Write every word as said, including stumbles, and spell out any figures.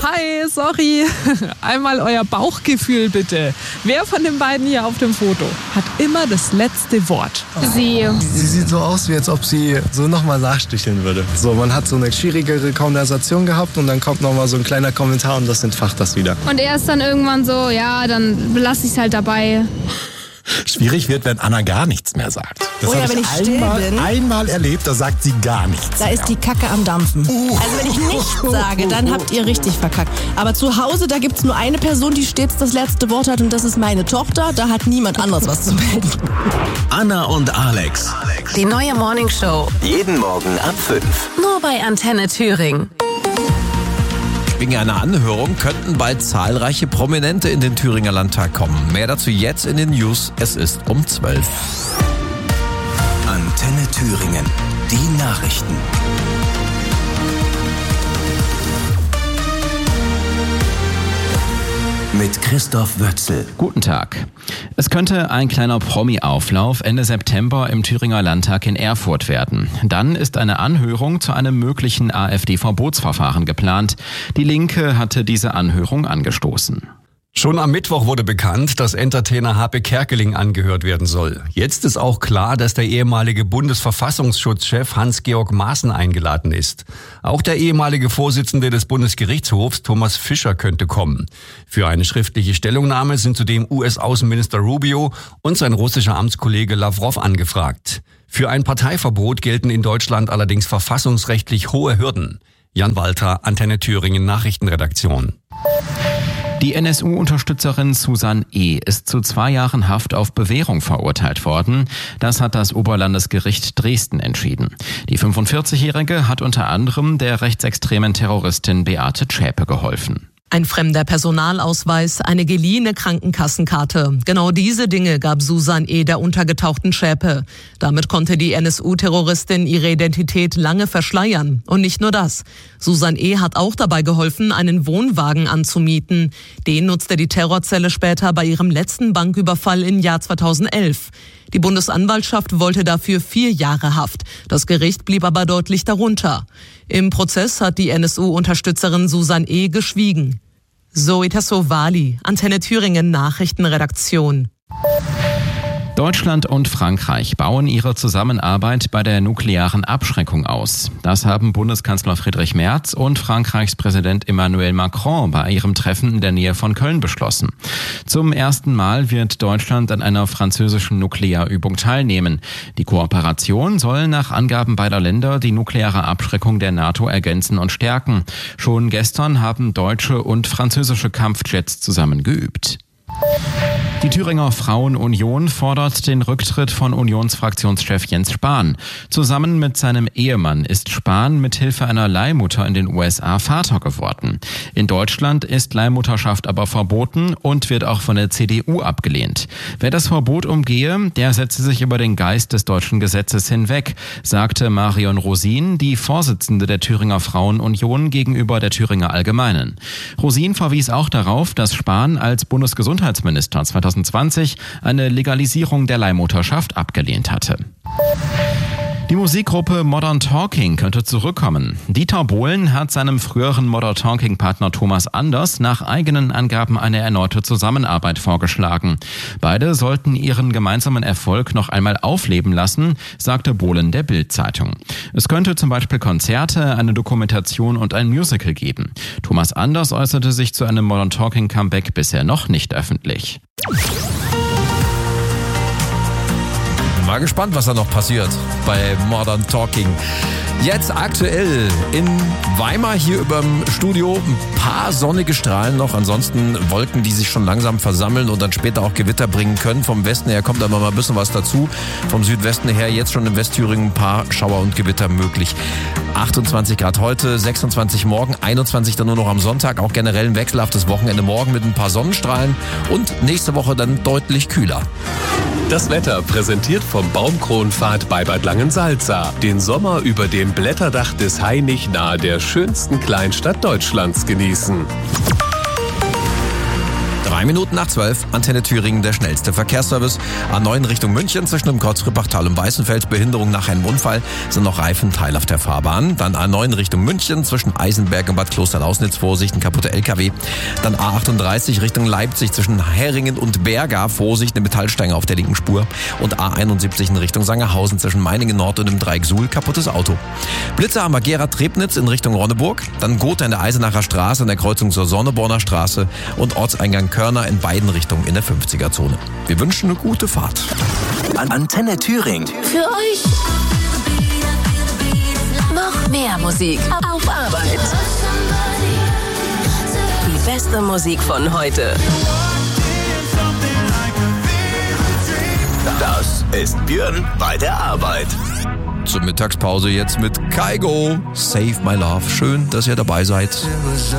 Hi, sorry. Einmal euer Bauchgefühl bitte. Wer von den beiden hier auf dem Foto hat immer das letzte Wort? Sie. Sie sieht so aus, wie als ob sie so nochmal nachsticheln würde. So, man hat so eine schwierigere Konversation gehabt und dann kommt nochmal so ein kleiner Kommentar und das entfacht das wieder. Und er ist dann irgendwann so, ja, dann belasse ich es halt dabei. Schwierig wird, wenn Anna gar nichts mehr sagt. Das oh ja, habe wenn ich, ich still einmal, bin, einmal erlebt, da sagt sie gar nichts da mehr. ist die Kacke am Dampfen. Uh. Also wenn ich nichts sage, dann habt ihr richtig verkackt. Aber zu Hause, da gibt's nur eine Person, die stets das letzte Wort hat und das ist meine Tochter. Da hat niemand anderes was zu melden. Anna und Alex. Die neue Morningshow. Jeden Morgen ab fünf. Nur bei Antenne Thüringen. Wegen einer Anhörung könnten bald zahlreiche Prominente in den Thüringer Landtag kommen. Mehr dazu jetzt in den News. Es ist um zwölf. Antenne Thüringen. Die Nachrichten. Mit Christoph Wötzel. Guten Tag. Es könnte ein kleiner Promi-Auflauf Ende September im Thüringer Landtag in Erfurt werden. Dann ist eine Anhörung zu einem möglichen AfD-Verbotsverfahren geplant. Die Linke hatte diese Anhörung angestoßen. Schon am Mittwoch wurde bekannt, dass Entertainer Hape Kerkeling angehört werden soll. Jetzt ist auch klar, dass der ehemalige Bundesverfassungsschutzchef Hans-Georg Maaßen eingeladen ist. Auch der ehemalige Vorsitzende des Bundesgerichtshofs Thomas Fischer könnte kommen. Für eine schriftliche Stellungnahme sind zudem U S-Außenminister Rubio und sein russischer Amtskollege Lavrov angefragt. Für ein Parteiverbot gelten in Deutschland allerdings verfassungsrechtlich hohe Hürden. Jan Walter, Antenne Thüringen Nachrichtenredaktion. Die N S U-Unterstützerin Susan E. ist zu zwei Jahren Haft auf Bewährung verurteilt worden. Das hat das Oberlandesgericht Dresden entschieden. Die fünfundvierzigjährige hat unter anderem der rechtsextremen Terroristin Beate Zschäpe geholfen. Ein fremder Personalausweis, eine geliehene Krankenkassenkarte. Genau diese Dinge gab Susan E. der untergetauchten Zschäpe. Damit konnte die N S U-Terroristin ihre Identität lange verschleiern. Und nicht nur das. Susan E. hat auch dabei geholfen, einen Wohnwagen anzumieten. Den nutzte die Terrorzelle später bei ihrem letzten Banküberfall im Jahr zweitausendelf. Die Bundesanwaltschaft wollte dafür vier Jahre Haft. Das Gericht blieb aber deutlich darunter. Im Prozess hat die N S U-Unterstützerin Susan E. geschwiegen. Zoe Tassovali, Antenne Thüringen Nachrichtenredaktion. Deutschland und Frankreich bauen ihre Zusammenarbeit bei der nuklearen Abschreckung aus. Das haben Bundeskanzler Friedrich Merz und Frankreichs Präsident Emmanuel Macron bei ihrem Treffen in der Nähe von Köln beschlossen. Zum ersten Mal wird Deutschland an einer französischen Nuklearübung teilnehmen. Die Kooperation soll nach Angaben beider Länder die nukleare Abschreckung der NATO ergänzen und stärken. Schon gestern haben deutsche und französische Kampfjets zusammen geübt. Die Thüringer Frauenunion fordert den Rücktritt von Unionsfraktionschef Jens Spahn. Zusammen mit seinem Ehemann ist Spahn mit Hilfe einer Leihmutter in den U S A Vater geworden. In Deutschland ist Leihmutterschaft aber verboten und wird auch von der C D U abgelehnt. Wer das Verbot umgehe, der setze sich über den Geist des deutschen Gesetzes hinweg, sagte Marion Rosin, die Vorsitzende der Thüringer Frauenunion, gegenüber der Thüringer Allgemeinen. Rosin verwies auch darauf, dass Spahn als Bundesgesundheitsminister zweitausendzwanzig eine Legalisierung der Leihmutterschaft abgelehnt hatte. Die Musikgruppe Modern Talking könnte zurückkommen. Dieter Bohlen hat seinem früheren Modern Talking-Partner Thomas Anders nach eigenen Angaben eine erneute Zusammenarbeit vorgeschlagen. Beide sollten ihren gemeinsamen Erfolg noch einmal aufleben lassen, sagte Bohlen der Bild-Zeitung. Es könnte zum Beispiel Konzerte, eine Dokumentation und ein Musical geben. Thomas Anders äußerte sich zu einem Modern Talking-Comeback bisher noch nicht öffentlich. Mal gespannt, was da noch passiert bei Modern Talking. Jetzt aktuell in Weimar hier überm Studio ein paar sonnige Strahlen noch. Ansonsten Wolken, die sich schon langsam versammeln und dann später auch Gewitter bringen können. Vom Westen her kommt aber mal ein bisschen was dazu. Vom Südwesten her jetzt schon in Westthüringen ein paar Schauer und Gewitter möglich. achtundzwanzig Grad heute, sechsundzwanzig morgen, einundzwanzig dann nur noch am Sonntag. Auch generell ein wechselhaftes Wochenende morgen mit ein paar Sonnenstrahlen und nächste Woche dann deutlich kühler. Das Wetter präsentiert vom Baumkronpfad bei Bad Langensalza. Den Sommer über dem Blätterdach des Hainich nahe der schönsten Kleinstadt Deutschlands genießen. Drei Minuten nach zwölf, Antenne Thüringen, der schnellste Verkehrsservice. A neun Richtung München zwischen dem Kreuz Rippachtal und Weißenfels, Behinderung nach einem Unfall, sind noch Reifen Teil auf der Fahrbahn. Dann A neun Richtung München zwischen Eisenberg und Bad Klosternaußnitz, Vorsicht, ein kaputter L K W. Dann A achtunddreißig Richtung Leipzig zwischen Heringen und Berga, Vorsicht, eine Metallstange auf der linken Spur. Und A einundsiebzig in Richtung Sangerhausen zwischen Meiningen Nord und dem Dreieck Suhl, kaputtes Auto. Blitzer am Gera-Trebnitz in Richtung Ronneburg. Dann Gotha in der Eisenacher Straße an der Kreuzung zur Sonneborner Straße und Ortseingang Körner in beiden Richtungen in der fünfziger-Zone. Wir wünschen eine gute Fahrt. Antenne Thüringen. Für euch noch mehr Musik auf Arbeit. Die beste Musik von heute. Das ist Björn bei der Arbeit. Zur Mittagspause jetzt mit Kygo. Save My Love. Schön, dass ihr dabei seid.